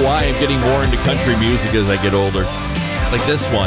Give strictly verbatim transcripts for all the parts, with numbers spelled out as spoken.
why I'm getting more into country music as I get older. Like this one.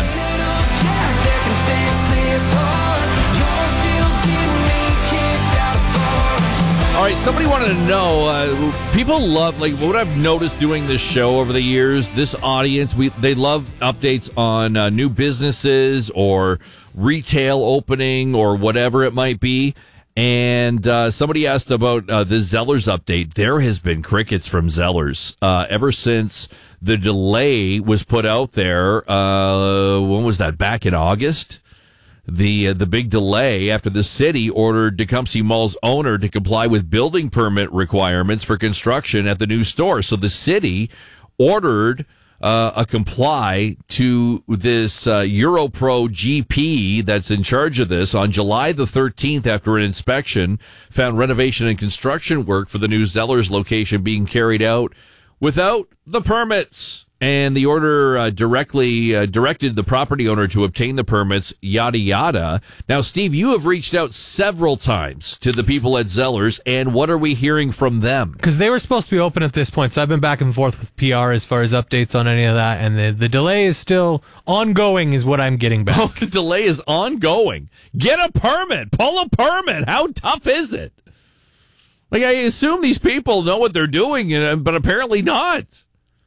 All right, somebody wanted to know, uh, people love, like, what I've noticed doing this show over the years, this audience, we they love updates on uh, new businesses or retail opening or whatever it might be. And uh, somebody asked about uh, the Zellers update. There has been crickets from Zellers uh, ever since the delay was put out there. Uh, when was that? Back in August? The uh, the big delay after the city ordered Tecumseh Mall's owner to comply with building permit requirements for construction at the new store. So the city ordered uh, a comply to this uh, Europro G P that's in charge of this on July the thirteenth after an inspection found renovation and construction work for the new Zellers location being carried out without the permits. And the order uh, directly uh, directed the property owner to obtain the permits, yada, yada. Now, Steve, you have reached out several times to the people at Zellers, and what are we hearing from them? Because they were supposed to be open at this point, so I've been back and forth with P R as far as updates on any of that, and the, the delay is still ongoing is what I'm getting back. Oh, the delay is ongoing. Get a permit. Pull a permit. How tough is it? Like, I assume these people know what they're doing, but apparently not.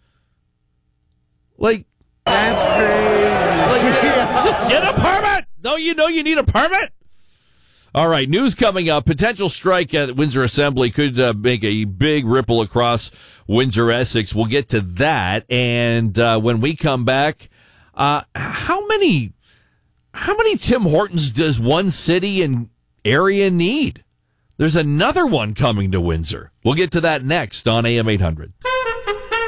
Like, that's crazy. Like, just get a permit. Don't you know you need a permit? All right, news coming up. Potential strike at Windsor Assembly could uh, make a big ripple across Windsor, Essex. We'll get to that. And uh, when we come back, uh, how many, how many Tim Hortons does one city and area need? There's another one coming to Windsor. We'll get to that next on A M eight hundred.